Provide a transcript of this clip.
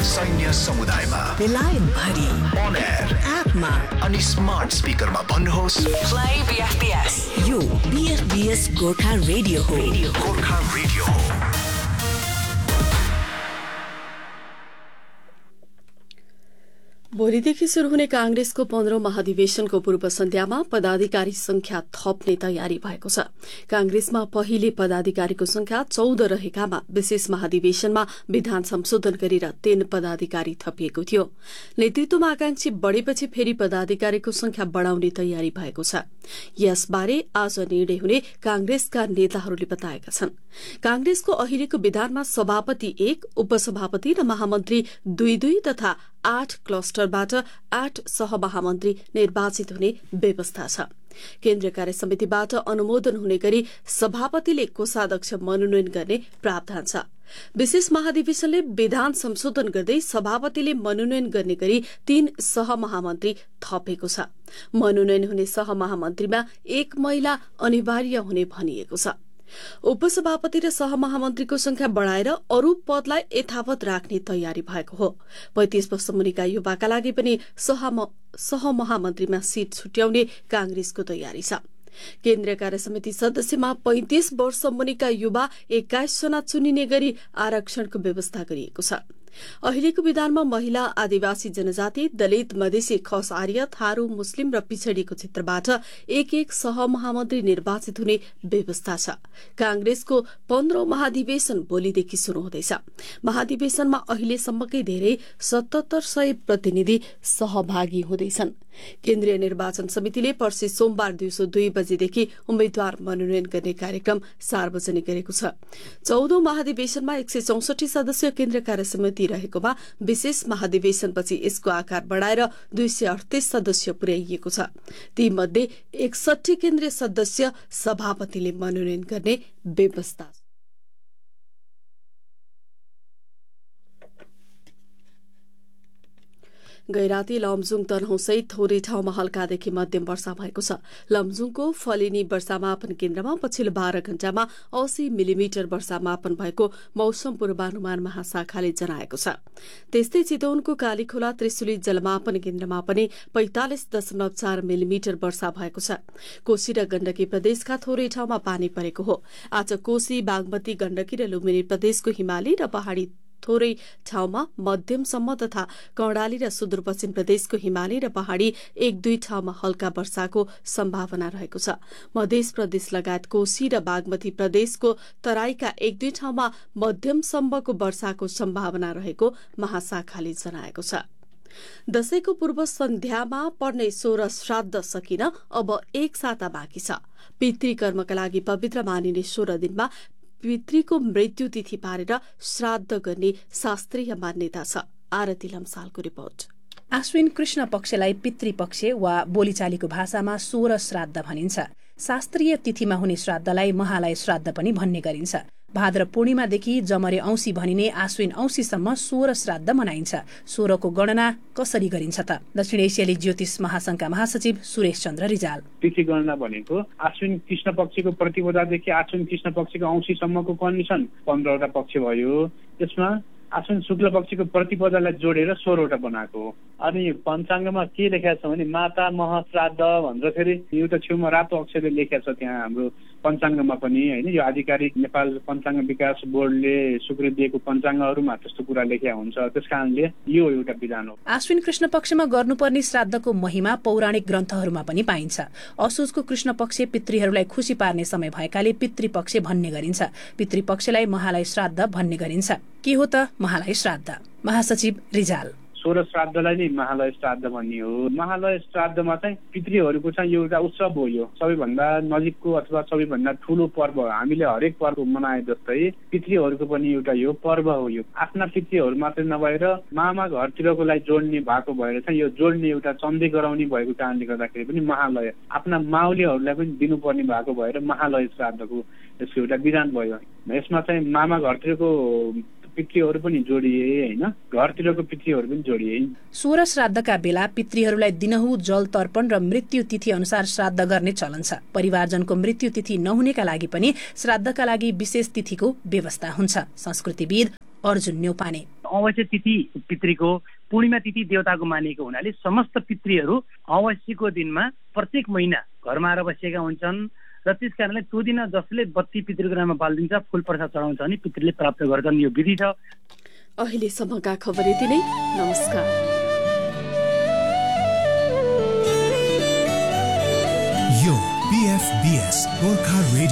सैन्य समुदायमा, बेलायत भरि, on air, एपमा अनि स्मार्ट स्पिकरमा भन्नुहोस् Play BFBS. यो BFBS गोर्खा रेडियो हो. गोर्खा रेडियो हो. भोलिदेखि शुरू हुने कांग्रेसको 15औं महाधिवेशनको पूर्व सन्ध्यामा पदाधिकारी संख्या थप्ने तयारी भएको छ। कांग्रेसमा पहिले पदाधिकारीको संख्या 14 रहेकामा विशेष महाधिवेशनमा विधान संशोधन गरेर 3 पदाधिकारी थपिएको थियो। नेतृत्वमा आकांक्षी बढ़ेपछि फेरि पदाधिकारीको संख्या बढ़ाउने तयारी भएको छ। यसबारे आज निर्णय हुने कांग्रेसका नेताहरूले बताएका छन्। कांग्रेसको अहिलेको विधानमा सभापति 1, उपसभापति र महामन्त्री 2 तथा 8 क्लस्टरबाट 8 सहमहामन्त्री निर्वाचित हुने व्यवस्था छ। केन्द्रीय कार्य समितिबाट अनुमोदन हुने गरी सभापतिले कोषाध्यक्ष मनोनयन गर्ने प्रावधान छ। विशेष महाधिवेशनले विधान संशोधन गर्दै सभापतिले मनोनयन गर्ने गरी 3 सहमहामन्त्री थपेको छ। मनोनयन हुने सहमहामन्त्रीमा 1 महिला अनिवार्य हुने भनिएको छ। उपसभापति र सहमहामन्त्रीको संख्या बढ़ाएर अरू पदलाई यथावत राख्ने तयारी भएको हो। 35 वर्ष मुनिका युवाका लागि पनि सहमहामन्त्रीमा सीट छुट्याउने कांग्रेसको तयारी छ। केन्द्रीय कार्य समिति सदस्यमा 35 वर्ष मुनिका युवा 21 जना चुनिने गरी आरक्षणको व्यवस्था गरिएको छ। अहिलेको विधानमा महिला, आदिवासी जनजाति, दलित, मधेसी, खस, आर्य, थारू, मुस्लिम र पिछडिएको क्षेत्रबाट 1 सहमहामन्त्री निर्वाचित हुने व्यवस्था छ। कांग्रेसको 15औं महाधिवेशन भोलिदेखि शुरू हुँदैछ। महाधिवेशनमा अहिलेसम्मकै धेरै 7700 प्रतिनिधि सहभागी हुँदैछन्। केन्द्रीय निर्वाचन समितिले पर्सि सोमबार दिउँसो 2 बजेदेखि उम्मेद्वार मनोनयन गर्ने कार्यक्रम सार्वजनिक गरेको छ। 14औं महाधिवेशनमा 164 सदस्य केन्द्रीय कार्य समिति रहेकोमा विशेष महाधिवेशनपछि यसको आकार बढ़ाएर 238 सदस्य पुर्याइएको छ। तीमध्ये 61 केन्द्रीय सदस्य सभापतिले मनोनयन गर्ने व्यवस्था छ। गैराती लमजुङ तनहुँसहित थोरै ठाउँमा हल्कादेखि मध्यम वर्षा भएको छ। लमजुङको फलिनी वर्षामापन केन्द्रमा पछिल्लो 12 घण्टामा 80 मिलिमिटर वर्षामापन भएको मौसम पूर्वानुमान महाशाखाले जनाएको छ। त्यस्तै चितवनको कालीखोला त्रिशुली जलमापन केन्द्रमा पनि 45.4 मिलिमिटर वर्षा भएको छ। कोशी र गण्डकी प्रदेशका थोरै ठाउँमा पानी परेको हो। आज कोशी, बागमती, गण्डकी र लुम्बिनी प्रदेशको हिमाली र पहाड़ी थोरै ठाउँमा मध्यमसम्म तथा कर्णाली र सुदूरपश्चिम प्रदेशको हिमाली र पहाड़ी 1-2 ठाउँमा हल्का वर्षाको सम्भावना रहेको छ। मध्य प्रदेश लगायत कोशी र बागमती प्रदेशको तराईका 1-2 ठाउँमा मध्यमसम्मको वर्षाको सम्भावना रहेको महाशाखाले जनाएको छ। दशैंको पूर्व सन्ध्यामा पर्ने 16 श्राद्ध सकिन अब 1 साता बाँकी छ। पितृकर्मका लागि पवित्र मानिने 16 दिनमा पितृको मृत्यु तिथि पारेर श्राद्ध गर्ने शास्त्रीय मान्यता छ। आरती लम्सालको रिपोर्ट। आश्विन कृष्ण पक्षलाई पितृपक्ष वा बोलीचालीको भाषामा 16 श्राद्ध भनिन्छ। शास्त्रीय तिथिमा हुने श्राद्धलाई महालय श्राद्ध पनि भन्ने गरिन्छ। भाद्र पूर्णिमादेखि जमरे औंसी भनिने आश्विन औंसीसम्म 16 श्राद्ध मनाइन्छ। 16 को गणना कसरी गरिन्छ त? दक्षिण एसियाली ज्योतिष महासंघका महासचिव सुरेश चन्द्र रिजाल। तिथि गणना भनेको आश्विन कृष्ण पक्षको प्रतिपदादेखि आश्विन कृष्ण पक्षको औंसीसम्मको कन्डिसन 15वटा पक्ष भयो। त्यसमा आश्विन शुक्ल पक्षको प्रतिपदालाई जोडेर 16वटा बनाएको हो। अनि पञ्चाङ्गमा के लेखेको छ भने माता मह श्राद्ध भनेर फेरि एउटा छेउमा रातो अक्षरले लेखेको छ त्यहाँ हाम्रो पञ्चाङ्गमा पनि हैन। यो आधिकारिक नेपाल पञ्चाङ्ग विकास बोर्डले स्वीकृति दिएको पञ्चाङ्गहरुमा त्यस्तो कुरा लेखेको हुन्छ। त्यसकारणले यो एउटा विधान हो। आश्विन कृष्ण पक्षमा गर्नुपर्ने श्राद्धको महिमा पौराणिक ग्रन्थहरुमा पनि पाइन्छ। असोजको कृष्ण पक्ष पितृहरूलाई खुशी पार्ने समय भएकाले पितृपक्ष भन्ने गरिन्छ। पितृपक्षलाई महालय श्राद्ध भन्ने गरिन्छ। के हो त महालय श्राद्ध? महासचिव रिजाल। 16 श्राद्धलाई नै महालय श्राद्ध भन्ने हो। महालय श्राद्धमा चाहिँ पितृहरूको चाहिँ एउटा उत्सव हो। यो सबैभन्दा नजिकको अथवा सबैभन्दा ठूलो पर्व हो। हामीले हरेक पर्व मनाए जस्तै पितृहरूको पनि एउटा यो पर्व हो। यो आफ्ना पितृहरू मात्रै नभएर मामा घरतिरकोलाई जोड्ने भएको भएर चाहिँ यो जोड्ने एउटा चन्दै गराउने भएको कारणले गर्दाखेरि पनि महालय आफ्ना माउलीहरूलाई पनि दिनुपर्ने भएको भएर महालय श्राद्धको यसको एउटा विधान भयो। यसमा चाहिँ मामा घरतिरको पितृहरू पनि जोडिए हैन, घरतिरको पितृहरू पनि जोडिए। 16 श्राद्धका बेला पितृहरूलाई दिनहुँ जल तर्पण र मृत्यु तिथि अनुसार श्राद्ध गर्ने चलन छ। परिवारजनको मृत्यु तिथि नहुनेका लागि पनि श्राद्धका लागि विशेष तिथिको व्यवस्था हुन्छ। संस्कृतिविद अर्जुन न्यौपाने। अमावस्या तिथि पितृको, पूर्णिमा तिथि देवताको मानिएको हुनाले समस्त पितृहरू अमावस्याको दिनमा प्रत्येक महिना घरमा आएर बसेका हुन्छन् र त्यस कारणले त्यो दिन जसले बत्ती पितृको नाममा बालिदिन्छ, फूल प्रसाद चढाउँछ भने पितृले प्राप्त गर्छन्। यो विधि छ। अहिलेसम्मका खबर यति नै। नमस्कार। यो PFBS गोर्खा रेडियो